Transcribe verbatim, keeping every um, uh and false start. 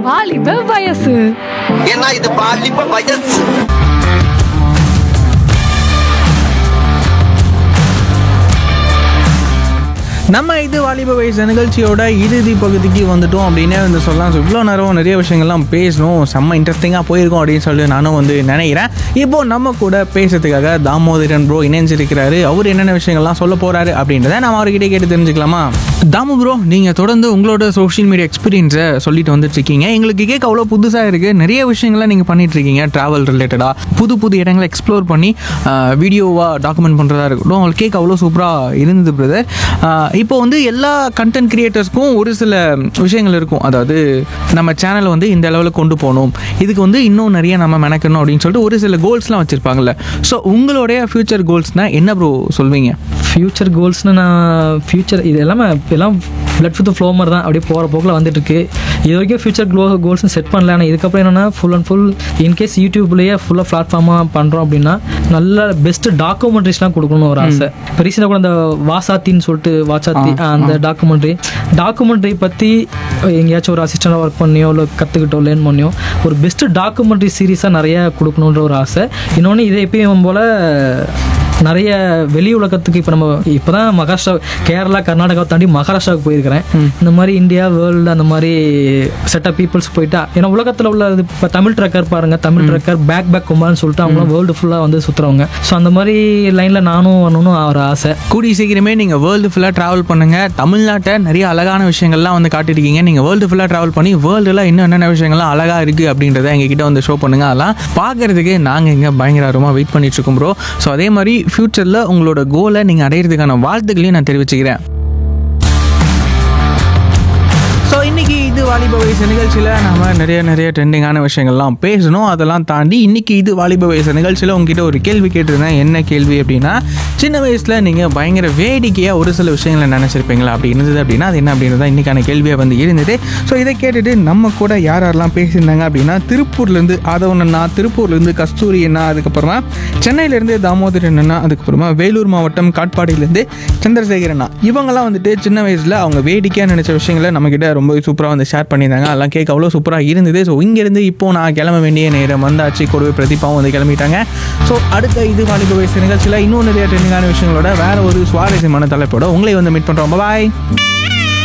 வாலிப வயசு. ஏன்னா இது வாலிப வயசு. நம்ம இது வாலிப வயசு நிகழ்ச்சியோட இறுதி பகுதிக்கு வந்துட்டோம் அப்படின்னே வந்து சொல்லலாம். ஸோ இவ்வளோ நேரம் நிறைய விஷயங்கள்லாம் பேசணும், செம்ம இன்ட்ரெஸ்டிங்காக போயிருக்கோம் அப்படின்னு சொல்லி நானும் வந்து நினைக்கிறேன். இப்போது நம்ம கூட பேசுறதுக்காக தாமோதரன் ப்ரோ இணைஞ்சிருக்கிறாரு. அவர் என்னென்ன விஷயங்கள்லாம் சொல்ல போகிறாரு அப்படின்றத நம்ம அவர்கிட்ட கேட்டு தெரிஞ்சுக்கலாமா? தாமு ப்ரோ, நீங்கள் தொடர்ந்து உங்களோட சோஷியல் மீடியா எக்ஸ்பீரியன்ஸை சொல்லிட்டு வந்துட்டுருக்கீங்க. எங்களுக்கு கேட்க அவ்வளோ புதுசாக இருக்குது. நிறைய விஷயங்கள்லாம் நீங்கள் பண்ணிகிட்ருக்கீங்க ட்ராவல் ரிலேட்டடாக, புது புது இடங்களை எக்ஸ்ப்ளோர் பண்ணி வீடியோவாக டாக்குமெண்ட் பண்ணுறதா இருக்கட்டும். உங்களுக்கு கேட்க அவ்வளோ சூப்பராக இருந்தது பிரதர். இப்போ வந்து எல்லா கண்டென்ட் கிரியேட்டர்ஸ்க்கும் ஒரு சில விஷயங்கள் இருக்கும். அதாவது நம்ம சேனலை வந்து இந்த லெவலுக்கு கொண்டு போகணும், இதுக்கு வந்து இன்னும் நிறைய நம்ம மெனக்கணும் அப்படின்னு சொல்லிட்டு ஒரு சில கோல்ஸ்லாம் வச்சுருப்பாங்கல்ல. ஸோ உங்களுடைய ஃப்யூச்சர் கோல்ஸ்னால் என்ன ப்ரோ சொல்வீங்க? ஃப்யூச்சர் கோல்ஸ்னால் நான் ஃப்யூச்சர் இது எல்லாமே எல்லாம் பிளட் வித் ஃப்ளோ மாதிரி தான் அப்படியே போகிற போக்கில் வந்துட்டுருக்கு. இது வரைக்கும் ஃப்யூச்சர் க்ளோ கோல்ஸ்னு செட் பண்ணல. ஆனால் இதுக்கப்புறம் என்னென்னா ஃபுல் அண்ட் ஃபுல் இன்கேஸ் யூடியூப்லேயே ஃபுல்லாக பிளாட்ஃபார்மாக பண்ணுறோம் அப்படின்னா நல்ல பெஸ்ட்டு டாக்குமெண்ட்ரிஸ்லாம் கொடுக்கணும்னு ஒரு ஆசை. இப்போ ரீசெண்டாக கூட அந்த வாசாத்தின்னு சொல்லிட்டு வாச்சாத்தி அந்த டாக்குமெண்ட்ரி டாக்குமெண்ட்ரி பற்றி எங்கேயாச்சும் ஒரு அசிஸ்டண்டாக ஒர்க் பண்ணியோ இல்லை கற்றுக்கிட்டோ லேர்ன் பண்ணியோ ஒரு பெஸ்ட்டு டாக்குமெண்ட்ரி சீரீஸாக நிறையா கொடுக்கணுன்ற ஒரு ஆசை. இன்னொன்று இதை எப்பயும் போல் நிறைய வெளி உலகத்துக்கு இப்போ நம்ம இப்போ தான் மகாராஷ்டிரா, கேரளா, கர்நாடகாவை தாண்டி மகாராஷ்டிராவுக்கு போயிருக்கிறேன். இந்த மாதிரி இந்தியா வேர்ல்டு அந்த மாதிரி செட் ஆஃப் பீப்புள்ஸ் போயிட்டா ஏன்னா உலகத்தில் உள்ள இப்போ தமிழ் ட்ரக்கர் பாருங்கள், தமிழ் ட்ரக்கர் பேக் பேக் குமார்னு சொல்லிட்டு அவங்களாம் வேர்ல்டு ஃபுல்லாக வந்து சுற்றுறவங்க. ஸோ அந்த மாதிரி லைனில் நானும் வரணும்னு ஒரு ஆசை. கூடிய சீக்கிரமே நீங்கள் வேர்ல்டு ஃபுல்லாக ட்ராவல் பண்ணுங்கள். தமிழ்நாட்டை நிறைய அழகான விஷயங்கள்லாம் வந்து காட்டியிருக்கீங்க. நீங்கள் வேர்ல்டு ஃபுல்லாக ட்ராவல் பண்ணி வேர்ல்டில் இன்னும் என்னென்ன விஷயங்கள்லாம் அழகாக இருக்குது அப்படின்றத எங்ககிட்ட வந்து ஷோ பண்ணுங்கள். அதெல்லாம் பார்க்குறதுக்கு நாங்கள் இங்கே பயங்கரமாக வெயிட் பண்ணிட்டுருக்கோம் ப்ரோ. ஸோ அதே மாதிரி ஃப்யூச்சரில் உங்களோட கோலை நீங்கள் அடையிறதுக்கான வாழ்த்துக்களையும் நான் தெரிவிச்சுக்கிறேன். ஸோ இன்றைக்கி இது வாலிப வயசு நிகழ்ச்சியில் நம்ம நிறைய நிறைய ட்ரெண்டிங்கான விஷயங்கள்லாம் பேசணும். அதெல்லாம் தாண்டி இன்றைக்கி இது வாலிப வயசு நிகழ்ச்சியில் உங்ககிட்ட ஒரு கேள்வி கேட்டிருந்தேன். என்ன கேள்வி அப்படின்னா, சின்ன வயசில் நீங்கள் பயங்கர வேடிக்கையாக ஒரு சில விஷயங்களை நினச்சிருப்பீங்களா அப்படி இருந்தது அப்படின்னா அது என்ன அப்படின்றத இன்றைக்கான கேள்வியாக வந்து இருந்தது. ஸோ இதை கேட்டுட்டு நம்ம கூட யார் யாரெல்லாம் பேசியிருந்தாங்க அப்படின்னா, திருப்பூர்லேருந்து ஆதவன் அண்ணா, திருப்பூர்லேருந்து கஸ்தூரி அண்ணா, அதுக்கப்புறமா சென்னையிலேருந்து தாமோதரன் அண்ணா, அதுக்கப்புறமா வேலூர் மாவட்டம் காட்பாடியிலேருந்து சந்திரசேகர் அண்ணா, இவங்கெல்லாம் வந்துட்டு சின்ன வயசில் அவங்க வேடிக்கையாக நினச்ச விஷயங்களை நம்மக்கிட்ட ரொம்ப சூப்பராக வந்து ஷேர் பண்ணியிருந்தாங்க. அதெல்லாம் கேட்க அவ்வளோ சூப்பராக இருந்தது. ஸோ இங்கேருந்து இப்போது நான் கிளம்ப வேண்டிய நேரம் வந்தாச்சு. கூடவே பிரதீபாவும் வந்து கிளம்பிட்டாங்க. ஸோ அடுத்த இது வாலிப வயசு நிகழ்ச்சியில் இன்னும் நிறைய ட்ரெண்டிங்கான விஷயங்களோட வேறு ஒரு சுவாரஸ்யமான தலைப்போட உங்களை வந்து மீட் பண்ணுறோம். பாய்.